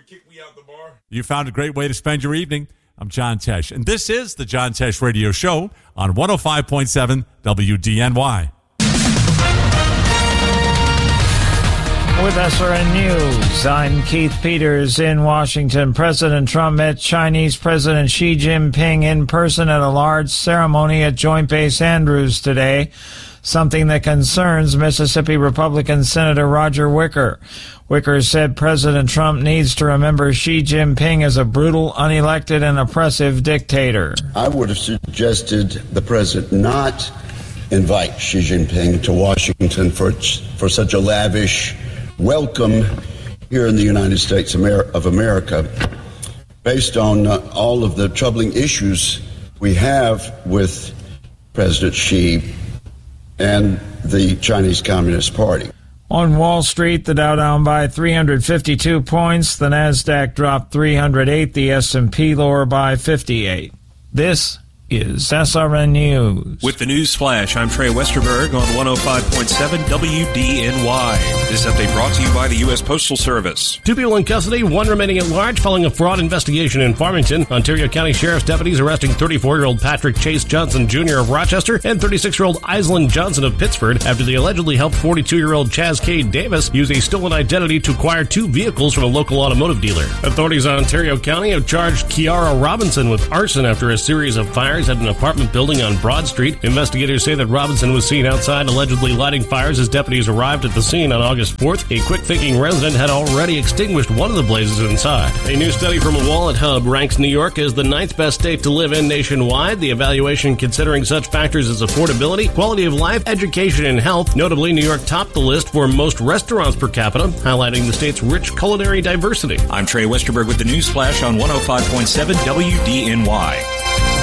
You found a great way to spend your evening. I'm John Tesh, and this is the John Tesh Radio Show on 105.7 WDNY. With SRN News, I'm Keith Peters in Washington. President Trump met Chinese President Xi Jinping in person at a large ceremony at Joint Base Andrews today, something that concerns Mississippi Republican Senator Roger Wicker. Wicker said President Trump needs to remember Xi Jinping as a brutal, unelected, and oppressive dictator. I would have suggested the president not invite Xi Jinping to Washington for such a lavish welcome here in the United States of America, based on all of the troubling issues we have with President Xi and the Chinese Communist Party. On Wall Street, the Dow down by 352 points, the Nasdaq dropped 308, the S&P lower by 58. This is SRN News. With the news flash, I'm Trey Westerberg on 105.7 WDNY. This update brought to you by the U.S. Postal Service. 2 people in custody, 1 remaining at large following a fraud investigation in Farmington. Ontario County Sheriff's deputies arresting 34-year-old Patrick Chase Johnson Jr. of Rochester and 36-year-old Island Johnson of Pittsford after they allegedly helped 42-year-old Chaz K. Davis use a stolen identity to acquire 2 vehicles from a local automotive dealer. Authorities in Ontario County have charged Kiara Robinson with arson after a series of fires at an apartment building on Broad Street. Investigators say that Robinson was seen outside allegedly lighting fires as deputies arrived at the scene on August 4th. A quick-thinking resident had already extinguished one of the blazes inside. A new study from a Wallet Hub ranks New York as the 9th best state to live in nationwide. The evaluation considering such factors as affordability, quality of life, education, and health. Notably, New York topped the list for most restaurants per capita, highlighting the state's rich culinary diversity. I'm Trey Westerberg with the news flash on 105.7 WDNY.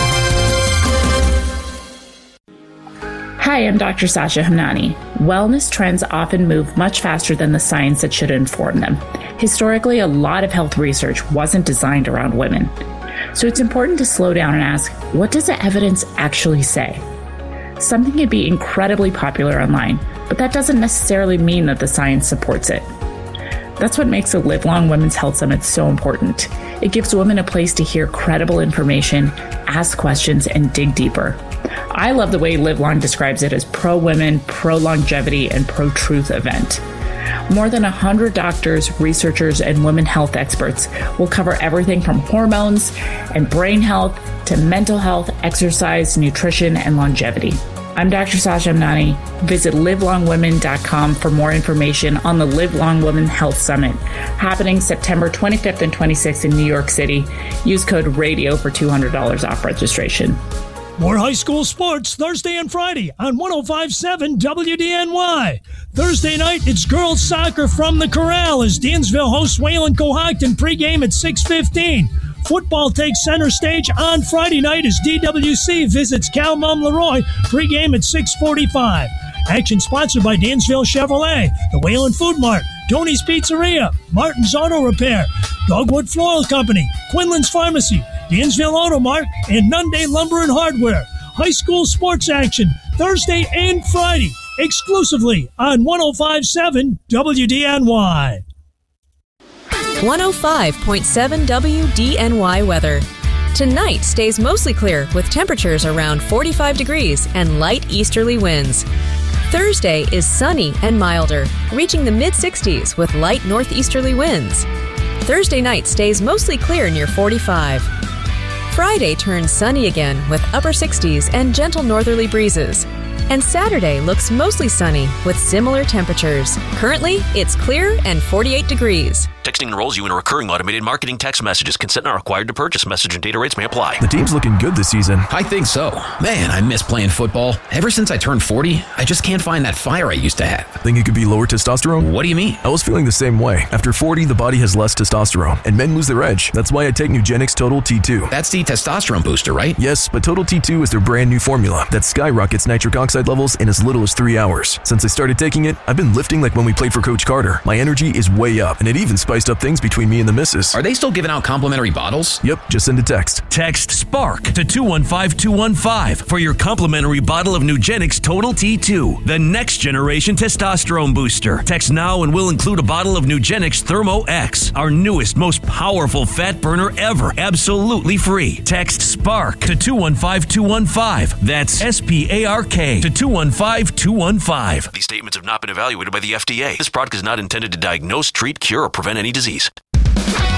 Hi, I'm Dr. Sasha Hamnani. Wellness trends often move much faster than the science that should inform them. Historically, a lot of health research wasn't designed around women. So it's important to slow down and ask, what does the evidence actually say? Something can be incredibly popular online, but that doesn't necessarily mean that the science supports it. That's what makes the Live Long Women's Health Summit so important. It gives women a place to hear credible information, ask questions, and dig deeper. I love the way Live Long describes it as pro-women, pro-longevity, and pro-truth event. More than 100 doctors, researchers, and women health experts will cover everything from hormones and brain health to mental health, exercise, nutrition, and longevity. I'm Dr. Sasha Hamnani. Visit livelongwomen.com for more information on the Live Long Women Health Summit, happening September 25th and 26th in New York City. Use code RADIO for $200 off registration. More high school sports Thursday and Friday on 105.7 WDNY. Thursday night, it's girls soccer from the Corral as Dansville hosts Wayland Cohocton pregame at 6:15. Football takes center stage on Friday night as DWC visits Calmum Leroy pregame at 6:45. Action sponsored by Dansville Chevrolet, the Wayland Food Mart, Tony's Pizzeria, Martin's Auto Repair, Dogwood Floral Company, Quinlan's Pharmacy, Dansville Auto Mart, and Nunday Lumber and Hardware. High school sports action Thursday and Friday, exclusively on 105.7 WDNY. 105.7 WDNY weather. Tonight stays mostly clear with temperatures around 45 degrees and light easterly winds. Thursday is sunny and milder, reaching the mid-60s with light northeasterly winds. Thursday night stays mostly clear near 45. Friday turns sunny again with upper 60s and gentle northerly breezes. And Saturday looks mostly sunny with similar temperatures. Currently, it's clear and 48 degrees. Texting enrolls you in a recurring automated marketing text messages. Consent not required to purchase. Message and data rates may apply. The team's looking good this season. I think so. Man, I miss playing football. Ever since I turned 40, I just can't find that fire I used to have. Think it could be lower testosterone? What do you mean? I was feeling the same way. After 40, the body has less testosterone, and men lose their edge. That's why I take Nugenix Total T2. That's the testosterone booster, right? Yes, but Total T2 is their brand new formula that skyrockets nitric oxide levels in as little as 3 hours. Since I started taking it, I've been lifting like when we played for Coach Carter. My energy is way up, and it even spiked spiced up things between me and the missus. Are they still giving out complimentary bottles? Yep, just send a text. Text SPARK to 215215 for your complimentary bottle of Nugenix Total T2, the next generation testosterone booster. Text now and we'll include a bottle of Nugenix Thermo X, our newest, most powerful fat burner ever, absolutely free. Text SPARK to 215215. That's SPARK to 215215. These statements have not been evaluated by the FDA. This product is not intended to diagnose, treat, cure, or prevent any disease.